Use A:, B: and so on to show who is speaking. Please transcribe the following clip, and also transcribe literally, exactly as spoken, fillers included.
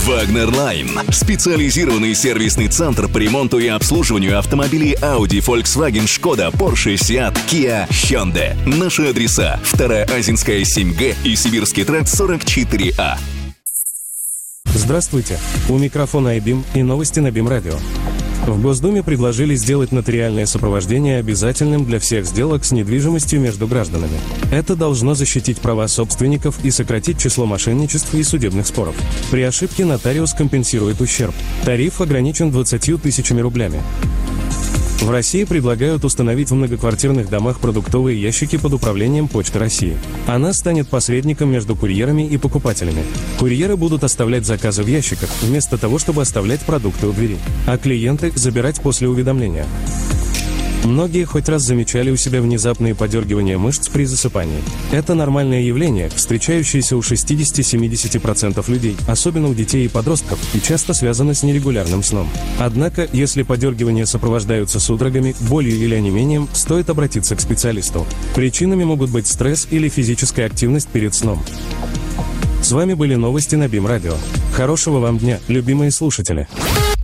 A: Wagner Line. Специализированный сервисный центр по ремонту и обслуживанию автомобилей Audi, Volkswagen, Skoda, Porsche, Seat, Kia, Hyundai. Наши адреса: Вторая Азинская, семь Г и Сибирский тракт, сорок четыре А.
B: Здравствуйте. У микрофона iBeam и новости на BeamRadio. радио. В Госдуме предложили сделать нотариальное сопровождение обязательным для всех сделок с недвижимостью между гражданами. Это должно защитить права собственников и сократить число мошенничеств и судебных споров. При ошибке нотариус компенсирует ущерб. Тариф ограничен двадцатью тысячами рублями. В России предлагают установить в многоквартирных домах продуктовые ящики под управлением Почты России. Она станет посредником между курьерами и покупателями. Курьеры будут оставлять заказы в ящиках, вместо того, чтобы оставлять продукты у двери, а клиенты забирать после уведомления. Многие хоть раз замечали у себя внезапные подергивания мышц при засыпании. Это нормальное явление, встречающееся у шестьдесят-семьдесят процентов людей, особенно у детей и подростков, и часто связано с нерегулярным сном. Однако, если подергивания сопровождаются судорогами, болью или онемением, стоит обратиться к специалисту. Причинами могут быть стресс или физическая активность перед сном. С вами были новости на BeamRadio. Хорошего вам дня, любимые слушатели!